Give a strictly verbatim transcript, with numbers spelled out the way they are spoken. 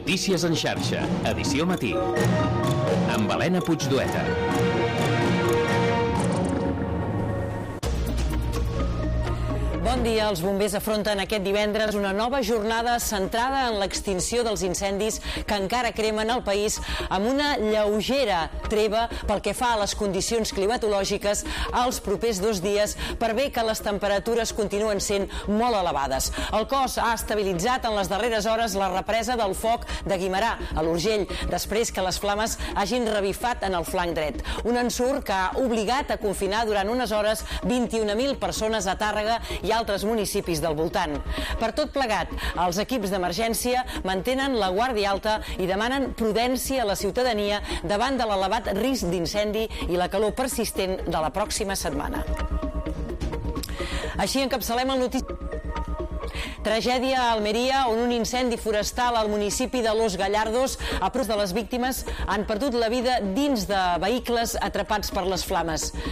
Notícies en xarxa, edició matí, amb Helena Puigdueta. Bon dia. Els bombers afronten aquest divendres una nova jornada centrada en l'extinció dels incendis que encara cremen el país, amb una lleugera treva pel que fa a les condicions climatològiques als propers dos dies, per bé que les temperatures continuen sent molt elevades. El cos ha estabilitzat en les darreres hores la represa del foc de Guimerà, a l'Urgell, després que les flames hagin revifat en el flanc dret. Un ensurt que ha obligat a confinar durant unes hores vint-i-una mil persones a Tàrrega i altres municipis del voltant. Per tot plegat, els equips d'emergència mantenen la guàrdia alta i demanen prudència a la ciutadania davant de l'elevat risc d'incendi i la calor persistent de la pròxima setmana. Així encapçalem el noticiari. Tragèdia a Almeria, on un incendi forestal al municipi de Los Gallardos, a prop de les víctimes, han perdut la vida dins de vehicles atrapats per les flames.